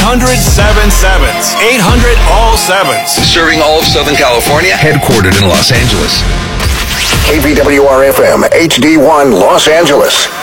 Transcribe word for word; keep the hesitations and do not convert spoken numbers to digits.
hundred seven sevens. eight hundred all sevens. Serving all of Southern California, headquartered in Los Angeles. K V W R F M, H D one, Los Angeles.